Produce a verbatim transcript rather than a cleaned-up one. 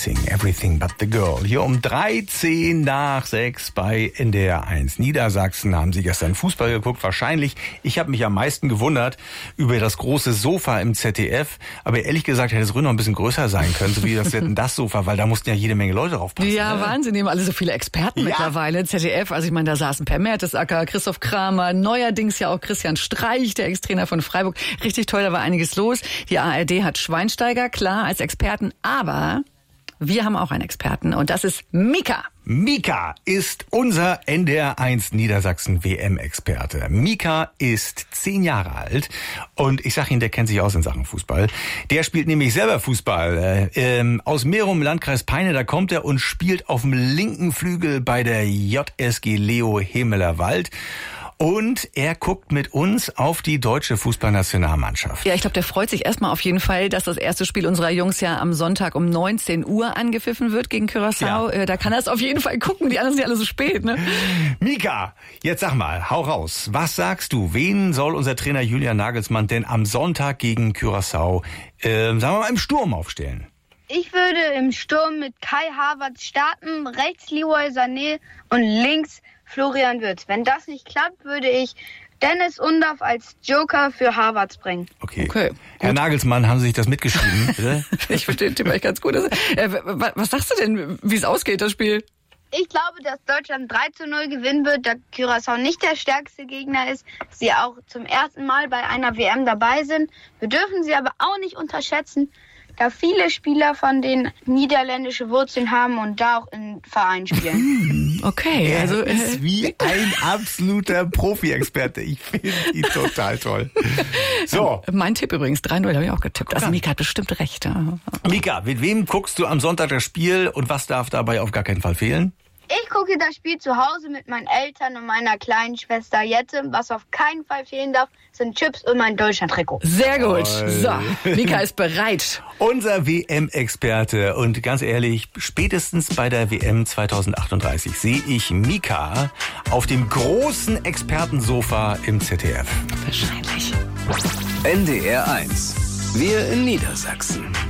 Missing Everything But The Girl. Hier um dreizehn nach sechs bei N D R eins Niedersachsen haben Sie gestern Fußball geguckt. Wahrscheinlich. Ich habe mich am meisten gewundert über das große Sofa im Z D F. Aber ehrlich gesagt hätte es ruhig noch ein bisschen größer sein können, so wie das, das Sofa, weil da mussten ja jede Menge Leute drauf passen. Ja, ne? Wahnsinn. Die haben alle so viele Experten Ja. mittlerweile. Z D F, also ich meine, da saßen Per Mertesacker, Christoph Kramer, neuerdings ja auch Christian Streich, der Ex-Trainer von Freiburg. Richtig toll, da war einiges los. Die A R D hat Schweinsteiger, klar, als Experten. Aber wir haben auch einen Experten und das ist Mika. Mika ist unser N D R eins Niedersachsen W M-Experte. Mika ist zehn Jahre alt und ich sag Ihnen, der kennt sich aus in Sachen Fußball. Der spielt nämlich selber Fußball. Äh, ähm, aus Merum im Landkreis Peine, da kommt er und spielt auf dem linken Flügel bei der J S G Leo Hemelerwald. Und er guckt mit uns auf die deutsche Fußballnationalmannschaft. Ja, ich glaube, der freut sich erstmal auf jeden Fall, dass das erste Spiel unserer Jungs ja am Sonntag um neunzehn Uhr angepfiffen wird gegen Curaçao. Ja. Da kann er es auf jeden Fall gucken. Die anderen sind ja alle so spät, ne? Mika, jetzt sag mal, hau raus. Was sagst du? Wen soll unser Trainer Julian Nagelsmann denn am Sonntag gegen Curaçao, äh, sagen wir mal, im Sturm aufstellen? Ich würde im Sturm mit Kai Havertz starten, rechts Leroy Sané und links Florian Wirtz. Wenn das nicht klappt, würde ich Dennis Undaff als Joker für Havertz bringen. Okay. Okay, Herr Nagelsmann, haben Sie sich das mitgeschrieben, bitte? Ich verstehe den Thema ganz gut. Äh, was sagst du denn, wie es ausgeht, das Spiel? Ich glaube, dass Deutschland drei zu null gewinnen wird, da Curaçao nicht der stärkste Gegner ist, sie auch zum ersten Mal bei einer W M dabei sind. Wir dürfen sie aber auch nicht unterschätzen, da viele Spieler von denen niederländische Wurzeln haben und da auch in Vereinen spielen. Okay, also Er ist wie ein absoluter Profi-Experte. Ich finde ihn total toll. So, mein Tipp übrigens, drei null habe ich auch getippt. Also an. Mika hat bestimmt recht. Ja. Mika, mit wem guckst du am Sonntag das Spiel und was darf dabei auf gar keinen Fall fehlen? Ich gucke das Spiel zu Hause mit meinen Eltern und meiner kleinen Schwester Jette. Was auf keinen Fall fehlen darf, sind Chips und mein Deutschland-Trikot. Sehr gut. Toll. So, Mika ist bereit. Unser W M-Experte und ganz ehrlich, spätestens bei der W M zweitausendachtunddreißig sehe ich Mika auf dem großen Expertensofa im Z D F. Wahrscheinlich. N D R eins. Wir in Niedersachsen.